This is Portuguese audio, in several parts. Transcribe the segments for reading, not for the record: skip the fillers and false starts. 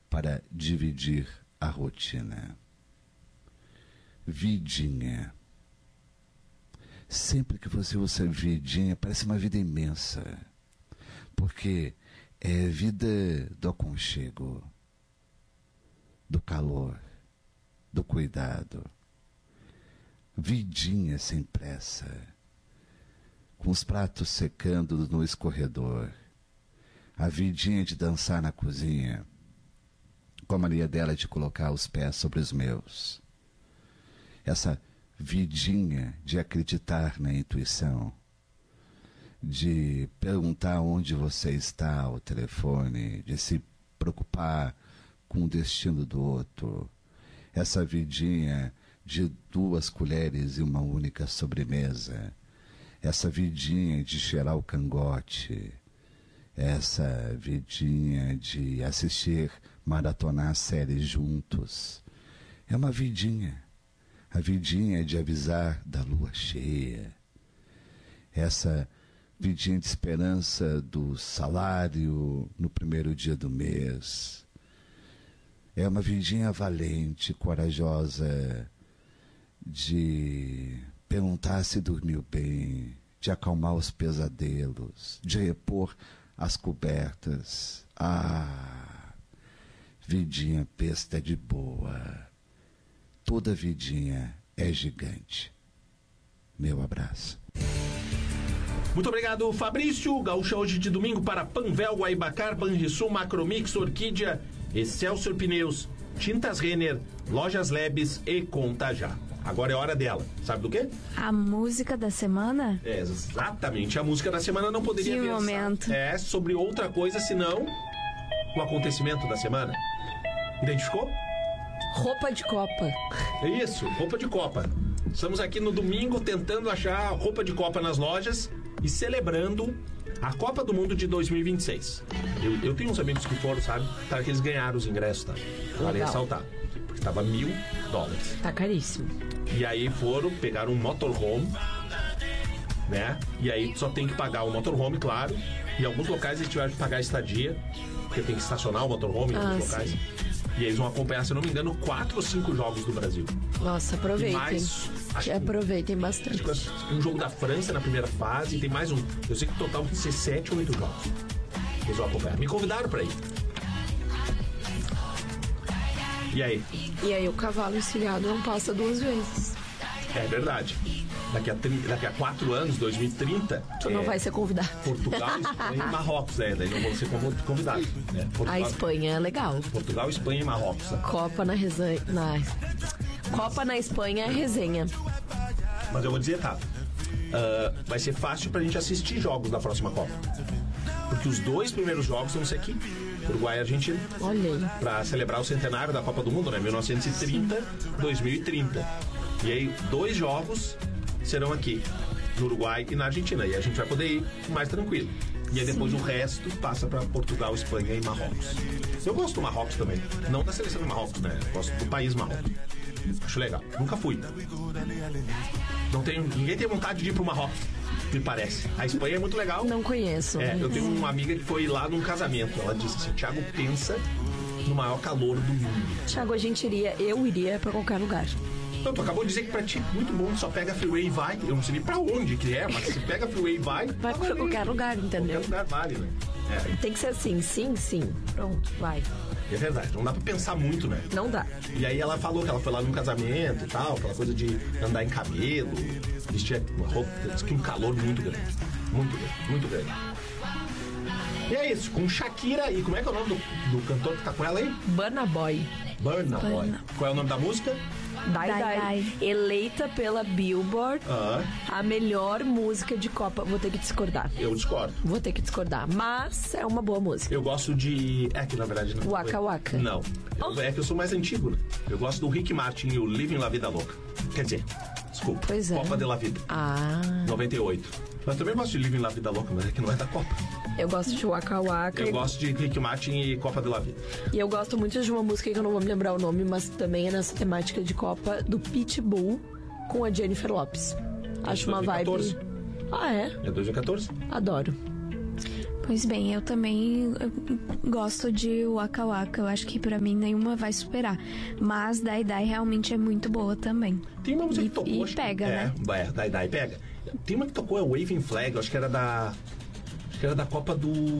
para dividir a rotina. Vidinha. Sempre que você usa vidinha, parece uma vida imensa, porque é vida do aconchego, do calor, do cuidado. Vidinha sem pressa, com os pratos secando no escorredor. A vidinha de dançar na cozinha, com a mania dela de colocar os pés sobre os meus. Essa vidinha de acreditar na intuição, de perguntar onde você está ao telefone, de se preocupar com o destino do outro. Essa vidinha de 2 colheres e uma única sobremesa. Essa vidinha de cheirar o cangote. Essa vidinha de assistir, maratonar séries juntos. É uma vidinha. A vidinha de avisar da lua cheia. Essa vidinha de esperança do salário no primeiro dia do mês. É uma vidinha valente, corajosa, de perguntar se dormiu bem, de acalmar os pesadelos, de repor as cobertas. Ah, vidinha besta de boa. Toda vidinha é gigante. Meu abraço. Muito obrigado, Fabrício. Gaúcha hoje de domingo para Panvel, Guaibacar, Banrisul, Macromix, Orquídea, Excelsior Pneus, Tintas Renner, Lojas Lebes e Conta Já. Agora é hora dela. Sabe do quê? A música da semana? É, exatamente. A música da semana não poderia Que pensar. momento. É sobre outra coisa senão o acontecimento da semana. Identificou? Roupa de Copa. É isso, roupa de Copa. Estamos aqui no domingo tentando achar roupa de Copa nas lojas e celebrando a Copa do Mundo de 2026. Eu tenho uns amigos que foram, sabe? Tá, que eles ganharam os ingressos, tá? Vale ressaltar. Porque tava $1.000. Tá caríssimo. E aí pegaram um motorhome, né? E aí só tem que pagar o motorhome, claro. Em alguns locais eles tiveram que pagar a estadia, porque tem que estacionar o motorhome em alguns locais. E eles vão acompanhar, se eu não me engano, 4 ou 5 jogos do Brasil. Nossa, aproveitem. Aproveitem bastante. Acho que um jogo da França na primeira fase, e tem mais um. Eu sei que no total vai ser 7 ou 8 jogos. Eles vão acompanhar. Me convidaram pra ir. E aí? E aí o cavalo encilhado não passa 2 vezes. É verdade. Daqui a 4 anos, 2030... Tu não vai ser convidado. Portugal, Espanha e Marrocos, né? Daí não vão ser convidados. Né? A Espanha é legal. Portugal, Espanha e Marrocos. Né? Copa na Espanha é resenha. Mas eu vou dizer, tá? Vai ser fácil pra gente assistir jogos da próxima Copa. Porque os 2 primeiros jogos vão ser aqui. Uruguai e Argentina. Olha aí. Pra celebrar o centenário da Copa do Mundo, né? 1930, 2030. E aí, 2 jogos serão aqui, no Uruguai e na Argentina. E a gente vai poder ir mais tranquilo. E aí depois o resto passa pra Portugal, Espanha e Marrocos. Eu gosto do Marrocos também. Não da seleção do Marrocos, né? Gosto do país Marrocos. Acho legal. Nunca fui. Ninguém tem vontade de ir pro Marrocos, me parece. A Espanha é muito legal. Não conheço. Eu tenho uma amiga que foi lá num casamento. Ela disse assim: Thiago, pensa no maior calor do mundo. Thiago, eu iria pra qualquer lugar. Não, tu acabou de dizer que pra ti é muito bom, só pega a freeway e vai. Eu não sei nem pra onde que é, mas se pega a freeway e vai pra qualquer lugar, entendeu? Qualquer lugar vale, né? Tem que ser assim, sim. Pronto, vai. É verdade, não dá pra pensar muito, né? Não dá. E aí ela falou que ela foi lá num casamento e tal, aquela coisa de andar em camelo, vestir uma roupa, diz que um calor muito grande. Muito grande. E é isso, com Shakira e como é que é o nome do cantor que tá com ela aí? Burna Boy. Burna Boy. Qual é o nome da música? Die. Eleita pela Billboard a melhor música de Copa. Vou ter que discordar. Eu discordo. Vou ter que discordar. Mas é uma boa música. Eu gosto de... que na verdade não. Waka Waka. Não. É que eu sou mais antigo, né? Eu gosto do Rick Martin e o Living La Vida Louca. Quer dizer, desculpa. Pois é. Copa de la Vida. 98. Mas também gosto de Living La Vida Louca, mas é que não é da Copa. Eu gosto de Waka Waka. Eu gosto de Rick Martin e Copa de la Vida. E eu gosto muito de uma música que eu não vou me lembrar o nome, mas também é nessa temática de Copa, do Pitbull com a Jennifer Lopez. Acho 2014. Uma vibe... É 2014? Adoro. Pois bem, eu também gosto de Waka Waka. Eu acho que pra mim nenhuma vai superar. Mas Dai Dai realmente é muito boa também. Tem uma música que tocou... E pega, né? Dai Dai pega. Tem uma que tocou, é Waving Flag, acho que era da Copa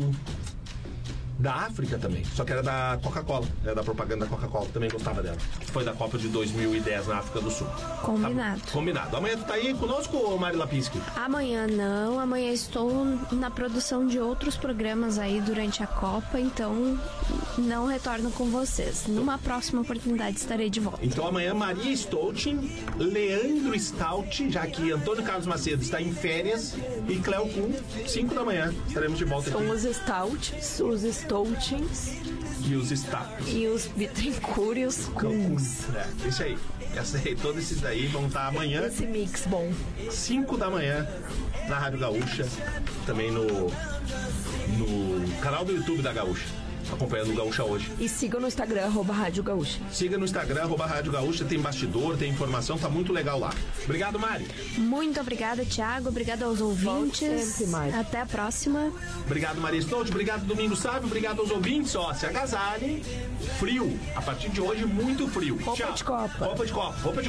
da África também, só que era da Coca-Cola, era da propaganda da Coca-Cola, também gostava dela. Foi da Copa de 2010 na África do Sul. Combinado. Tá, combinado. Amanhã tu tá aí conosco, Mari Lapinski? Amanhã não, amanhã estou na produção de outros programas aí durante a Copa, então não retorno com vocês. Numa próxima oportunidade estarei de volta. Então amanhã Maria Stoutin, Leandro Stout, já que Antônio Carlos Macedo está em férias, e Cleo Kuhn, 5 da manhã, estaremos de volta aqui. São os Stouts, os Stoutins e os Stouts. E os Bittencourt Kuhns. Isso aí. Todos esses daí vão estar amanhã. Esse mix bom. 5 da manhã, na Rádio Gaúcha, também no canal do YouTube da Gaúcha, acompanhando o Gaúcha Hoje. E siga no Instagram, @Rádio Gaúcha. Siga no Instagram, @Rádio Gaúcha, tem bastidor, tem informação, tá muito legal lá. Obrigado, Mari. Muito obrigada, Thiago. Obrigada aos ouvintes. Sempre, até a próxima. Obrigado, Maria Stout. Obrigado, Domingo Sábio. Obrigado aos ouvintes. Ó, se agasalhem. Frio. A partir de hoje, muito frio. Roupa Tchau. de Copa. Roupa de Copa.